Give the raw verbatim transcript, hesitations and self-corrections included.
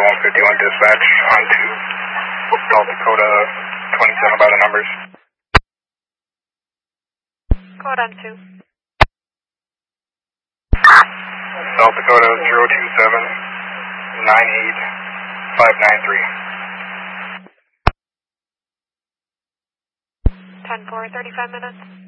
one fifty-one dispatch on to South Dakota twenty-seven by the numbers. Code on two. South Dakota zero two seven nine eight five nine three. ten four, thirty-five minutes.